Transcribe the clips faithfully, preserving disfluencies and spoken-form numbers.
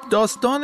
داستان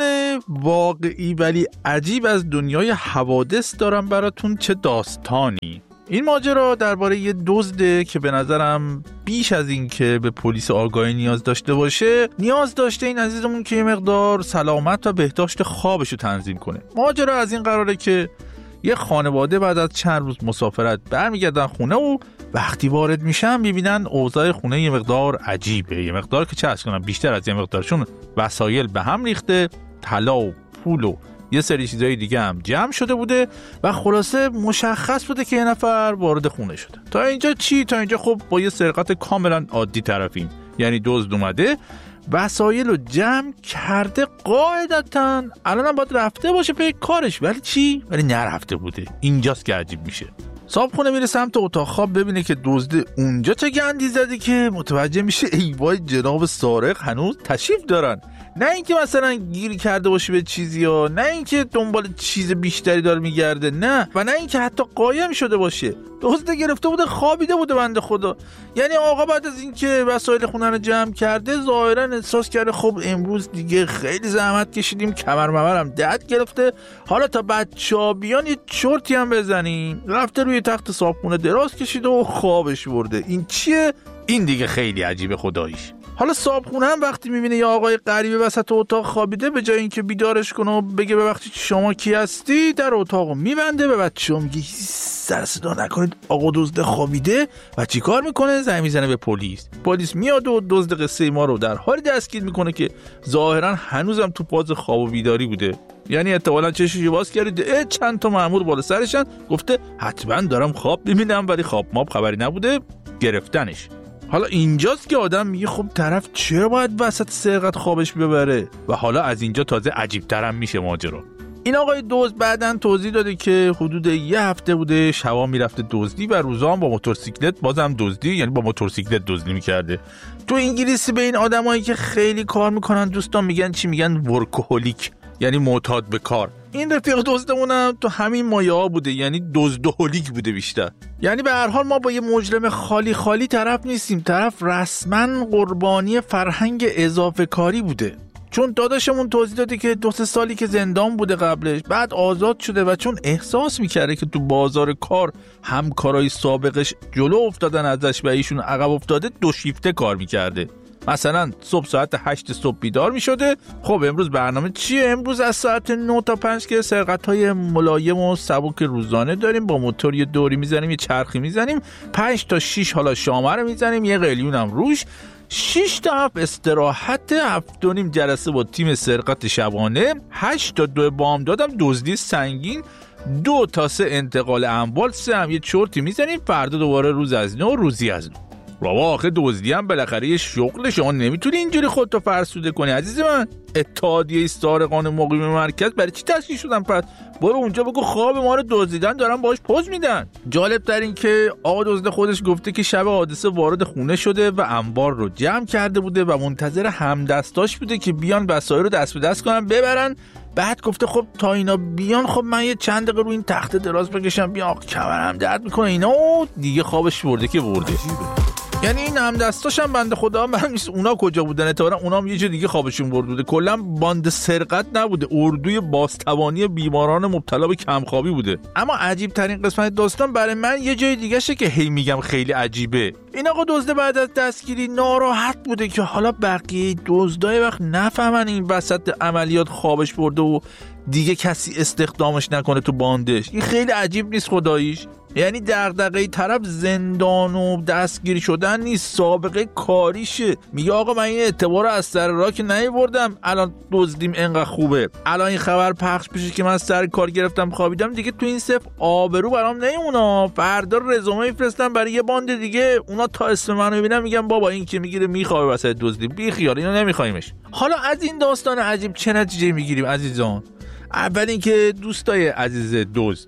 واقعی ولی عجیب از دنیای حوادث دارم براتون. چه داستانی! این ماجرا درباره یه دزده که به نظرم بیش از این که به پلیس آگاهی نیاز داشته باشه، نیاز داشته این عزیزمون که یه مقدار سلامت و بهداشت خوابش رو تنظیم کنه. ماجرا از این قراره که یه خانواده بعد از چند روز مسافرت برمیگردن خونه و وقتی وارد میشن میبینن اوضاع خونه یه مقدار عجیبه. یه مقدار که چه از کنم بیشتر از یه مقدارشون وسایل به هم ریخته، طلا و پول و یه سری چیزای دیگه هم جمع شده بوده و خلاصه مشخص بوده که یه نفر وارد خونه شده. تا اینجا چی؟ تا اینجا خب با یه سرقت کاملا عادی طرفیم. یعنی دزد اومده وسایل رو جمع کرده، قاعدتاً الان هم باید رفته باشه پی کارش، ولی چی؟ ولی نرفته بوده. اینجاست که عجیب میشه. صاحبخونه میره سمت اتاق خواب ببینه که دزد اونجا چه گندی زده که متوجه میشه ای وای جناب سارق هنوز تشریف دارن. نه اینکه مثلا گیر کرده باشه به چیزی ها، نه اینکه دنبال چیز بیشتری داره میگرده، نه، و نه اینکه حتی قایم شده باشه. دزد گرفته بوده خوابیده بوده بنده خدا. یعنی آقا بعد از اینکه وسایل خونه رو جمع کرده ظاهرا احساس کرده خب امروز دیگه خیلی زحمت کشیدیم، کمر ممرم درد گرفته، حالا تا بچه‌ها بیان یه چرتی هم بزنیم. رفته روی تخت صاحبخونه دراز کشیده و خوابش برده. این چیه؟ این دیگه خیلی عجیبه خداییش. حالا صاحبخونه هم وقتی میبینه یه آقای غریبه وسط اتاق خوابیده، به جای اینکه بیدارش کنه و بگه ببخشید شما کی هستی، در اتاقو میبنده، به بچه‌ها میگه سر صدا نکنید آقا دزد خوابیده. و چی کار میکنه؟ زنگ میزنه به پلیس. پلیس میاد و دزد قصه ما رو در حالی دستگیر میکنه که ظاهرا هنوزم تو فاز خواب و بیداری بوده. یعنی احتمالاً چششو باز کرده، چند تا مأمور بالا سرشن، گفته حتما دارم خواب میبینم، ولی خواب ماب خبری نبوده، گرفتنش. حالا اینجاست که آدم میگه خب طرف چرا باید وسط سرقت خوابش ببره؟ و حالا از اینجا تازه عجیب‌ترم میشه ماجرا. این آقای دزد بعدن توضیح داده که حدود یه هفته بوده شبا میرفته دزدی و روزا هم با موتورسیکلت بازم دزدی، یعنی با موتورسیکلت دزدی میکرده. تو انگلیسی به این آدمایی که خیلی کار میکنن دوستان میگن چی؟ میگن ورکوهولیک، یعنی معتاد به کار. این رفیق دزدمونم تو همین مایه ها بوده، یعنی دزدهولیک بوده بیشتر. یعنی به هر حال ما با یه مجرم خالی خالی طرف نیستیم، طرف رسما قربانی فرهنگ اضافه کاری بوده. چون داداشمون توضیح داده که دو سه سالی که زندان بوده قبلش، بعد آزاد شده و چون احساس میکرده که تو بازار کار همکارای سابقش جلو افتادن ازش و ایشون عقب افتاده، دو شیفته کار میکرده. مثلا صبح ساعت هشت صبح بیدار می شده، خب امروز برنامه چیه؟ امروز از ساعت نه تا پنج که سرقت های ملایم و سبک روزانه داریم، با موتور یه دوری میزنیم، یه چرخی میزنیم، پنج تا شیش حالا شامه رو میزنیم، یه قلیون هم روش، شش تا هفت استراحت، هفت و نیم جلسه با تیم سرقت شبانه، هشت تا دو بام دادم دزدی سنگین، دو تا سه انتقال اموال، سه هم یه چرتی میزنیم، فردا دوباره روز از نو، روزی از نو. بابا آخه دزدی هم بالاخره یه شغل، شما نمیتونی اینجوری خودتو فرسوده کنی عزیز من. اتحادیه سارقان مقیم مرکز برای چی تشکیل شدن پس؟ برو اونجا بگو خواب ما رو دزدیدن دارن باهاش پوز میدن. جالب تر این که آقا دزد خودش گفته که شب حادثه وارد خونه شده و انبار رو جمع کرده بوده و منتظر همدستاش بوده که بیان وسایل رو دست به دست کنن ببرن. بعد گفته خب تا اینا بیان خب من یه چند دقیقه رو این تخت دراز بکشم، بیا کمرم درد میکنه اینا، و دیگه خوابش برده که برده. یعنی این هم دستاشم بنده خدا من نیست، اونا کجا بودن؟ اتفاقا اونا هم یه جور دیگه خوابشون برده بوده. کلا باند سرقت نبوده، اردوی بازتوانی بیماران مبتلا به کمخوابی بوده. اما عجیب ترین قسمت داستان برای من یه جای دیگه شه که هی میگم خیلی عجیبه. این آقا دزده بعد از دستگیری ناراحت بوده که حالا بقیه دزدای وقت نفهمن این وسط عملیات خوابش برده و دیگه کسی استخدامش نکنه تو باندش. این خیلی عجیب نیست خداییش؟ یعنی دغدغه طرف زندان و دستگیری شدن نیست، سابقه کاریشه. میگه آقا من این اعتبار از سر راه که نیوردم، الان دزدیم انقدر خوبه، الان این خبر پخش بشه که من سر کار گرفتم خوابیدم، دیگه تو این صف آبرو برام نمیمونه. فردا رزومه میفرستم برای یه باند دیگه، اونا تا اسم منو ببینن میگن بابا این که میگیره میخوابه وسط دزدی، بی خیال اینو نمیخوایمش. حالا از این داستان عجیب چه نتیجه میگیریم عزیزان؟ اول اینکه دوستای عزیز دزد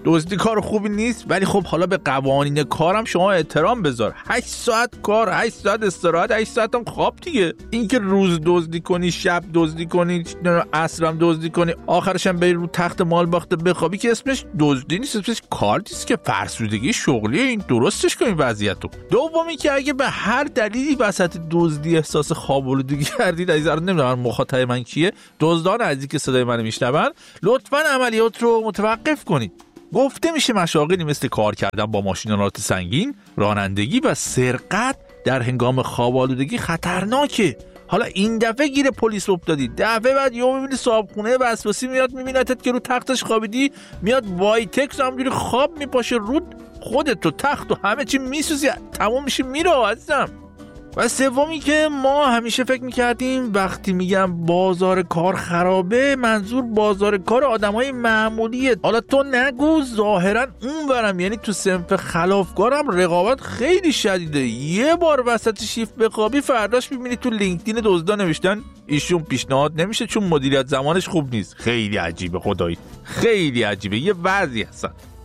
دزدی کار خوبی نیست، ولی خب حالا به قوانین کارم شما احترام بذار. هشت ساعت کار، هشت ساعت استراحت، هشت ساعت هم خواب دیگه. اینکه روز دزدی کنی، شب دزدی کنی، عصرم دزدی کنی، آخرش هم بری رو تخت مال باخته بخوابی که اسمش دزدی نیست، اسمش کار نیست که فرسودگی شغلیه. این درستش کنی وضعیتو. دومی که اگه به هر دلیلی وسط دزدی احساس خواب‌آلودگی کردید، عزیزان نمیدونم مخاطب من کیه، دزدان عزیزی که صدای منو میشنون، لطفاً عملیات رو متوقف کنید. گفته میشه مشاغلی مثل کار کردن با ماشین‌آلات سنگین، رانندگی و سرقت در هنگام خواب‌آلودگی خطرناکه. حالا این دفعه گیر پلیس افتادی، دفعه بعد یهو میبینی صاحبخونه وسواسی میاد میبینتت که رو تختش خوابیدی، میاد وایتکس همجوری خواب میپاشه رود، خودت تو تخت و همه چی میسوزی، تموم میشه میره عزیزم. و سومی که ما همیشه فکر میکردیم وقتی میگم بازار کار خرابه، منظور بازار کار آدمای معمولیه. حالا تو نگو، ظاهرا اون برم، یعنی تو صنف خلافکارم رقابت خیلی شدیده. یه بار وسط شیفت بخوابی، فرداش میبینی تو لینکدین دزدا نوشتن ایشون پیشنهاد نمیشه چون مدیریت زمانش خوب نیست. خیلی عجیبه خدایی، خیلی عجیبه، یه وضعی هستن.